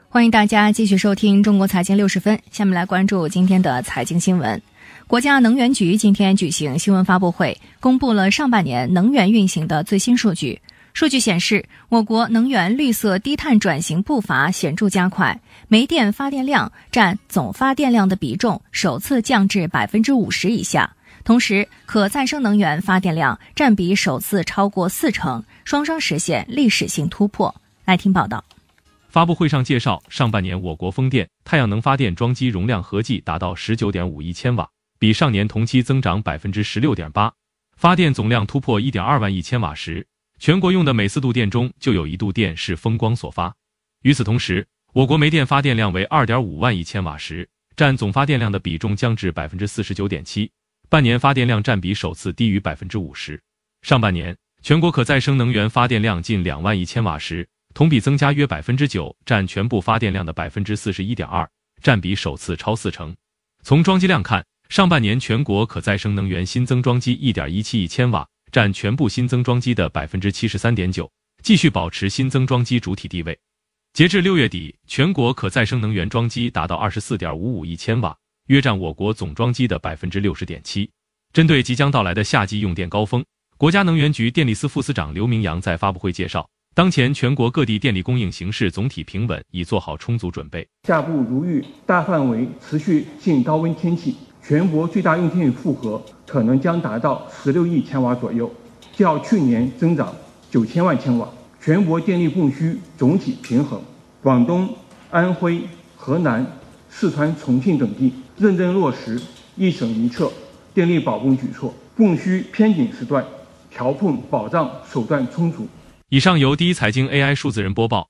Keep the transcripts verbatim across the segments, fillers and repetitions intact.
欢迎大家继续收听中国财经六十分，下面来关注今天的财经新闻。国家能源局今天举行新闻发布会，公布了上半年能源运行的最新数据。数据显示，我国能源绿色低碳转型步伐显著加快，煤电发电量占总发电量的比重首次降至 百分之五十 以下，同时可再生能源发电量占比首次超过四成，双双实现历史性突破。来听报道。 发布会上介绍，上半年我国风电、太阳能发电装机容量合计达到 十九点五亿千瓦，比上年同期增长 百分之十六点八， 发电总量突破 一点二万亿千瓦时，全国用的每四度电中就有一度电是风光所发。与此同时，我国煤电发电量为 二点五万亿千瓦时，占总发电量的比重降至 百分之四十九点七， 半年发电量占比首次低于 百分之五十。 上半年全国可再生能源发电量近两万亿千瓦时，同比增加约 百分之九， 占全部发电量的 百分之四十一点二， 占比首次超四成。从装机量看，上半年全国可再生能源新增装机 一点一七亿千瓦，占全部新增装机的 百分之七十三点九， 继续保持新增装机主体地位。截至六月底，全国可再生能源装机达到 二十四点五五亿千瓦，约占我国总装机的 百分之六十点七。 针对即将到来的夏季用电高峰，国家能源局电力司副司长刘明阳在发布会介绍，当前全国各地电力供应形势总体平稳，已做好充足准备。 下部如遇大范围持续性高温天气，全国最大用电负荷可能将达到十六亿千瓦左右，较去年增长九千万千瓦，全国电力供需总体平衡。广东、安徽、河南、四川、重庆等地认真落实一省一策电力保供举措，供需偏紧时段调控保障手段充足。 以上由第一财经 A I 数字人播报。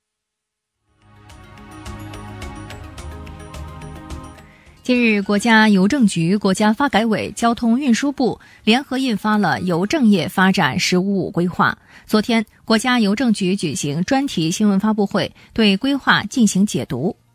近日，国家邮政局、国家发改委、交通运输部联合印发了邮政业发展“十五五”规划。昨天，国家邮政局举行专题新闻发布会，对规划进行解读。